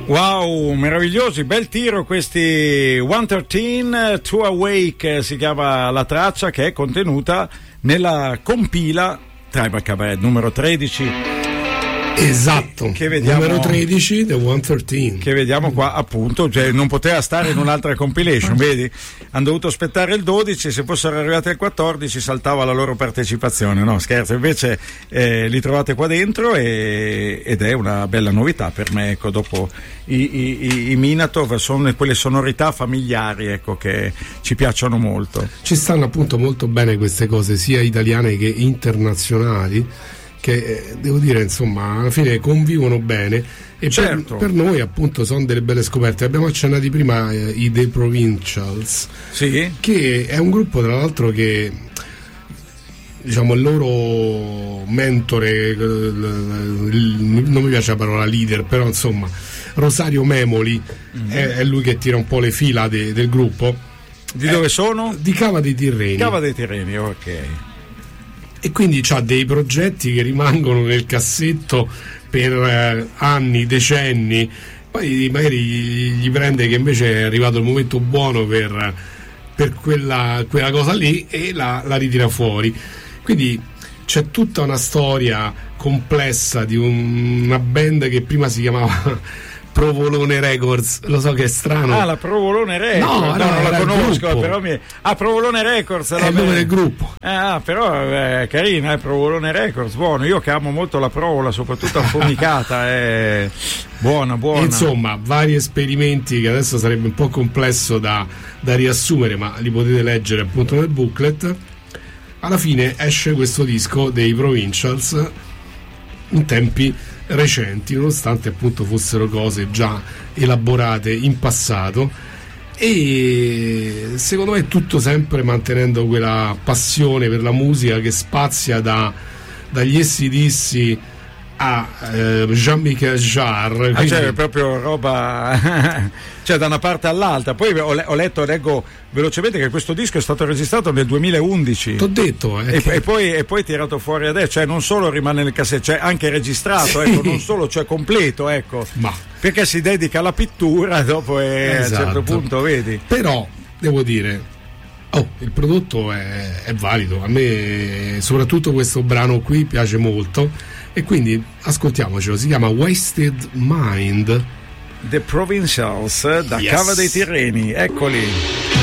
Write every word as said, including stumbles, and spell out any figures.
Wow, meravigliosi, bel tiro questi one tredici, True Awake si chiama la traccia, che è contenuta nella compila Tribal Cabaret numero tredici. Esatto, che vediamo, numero tredici, The one tredici, che vediamo qua appunto, cioè non poteva stare in un'altra compilation, vedi? Hanno dovuto aspettare il dodici, se fossero arrivati al quattordici saltava la loro partecipazione, no scherzo, invece eh, li trovate qua dentro e, ed è una bella novità per me, ecco, dopo i, i, i Minato sono quelle sonorità familiari, ecco, che ci piacciono molto. Ci stanno appunto molto bene queste cose, sia italiane che internazionali, che devo dire insomma alla fine convivono bene e certo. per, per noi appunto sono delle belle scoperte. Abbiamo accennati prima eh, i The Provincials, sì, che è un gruppo tra l'altro che, diciamo, il loro mentore, il, il, non mi piace la parola leader, però insomma Rosario Memoli, mm-hmm. è, è lui che tira un po' le fila de, del gruppo. Di dove sono? Di Cava dei Tirreni. Cava dei Tirreni, ok. E quindi c'ha dei progetti che rimangono nel cassetto per eh, anni, decenni, poi magari gli prende che invece è arrivato il momento buono per, per quella, quella cosa lì e la, la ritira fuori. Quindi c'è tutta una storia complessa di un, una band che prima si chiamava Provolone Records, lo so che è strano. Ah, la Provolone Records, no, no, no, non la conosco, però mi... Ah, Provolone Records è il nome del gruppo. Ah, però è carina, è Provolone Records, buono. Io che amo molto la provola, soprattutto affumicata, è buona, buona. E insomma, vari esperimenti che adesso sarebbe un po' complesso da, da riassumere, ma li potete leggere appunto nel booklet. Alla fine esce questo disco dei Provincials in tempi recenti, nonostante appunto fossero cose già elaborate in passato, e secondo me tutto sempre mantenendo quella passione per la musica che spazia da, dagli A C D C a eh, Jean-Michel Jarre. Ah, cioè proprio roba cioè da una parte all'altra. Poi ho, ho letto, leggo velocemente che questo disco è stato registrato nel duemilaundici. T'ho detto eh, e, che... e, poi, e poi tirato fuori adesso, cioè non solo rimane nel cassetto, cioè anche registrato, sì. Ecco, non solo, cioè completo, ecco. Ma perché si dedica alla pittura, dopo è, esatto. A un certo punto, vedi. Però devo dire, oh, il prodotto è, è valido, a me soprattutto questo brano qui piace molto. E quindi ascoltiamocelo, si chiama Wasted Mind, The Provincials, da yes. Cava dei Tirreni, eccoli.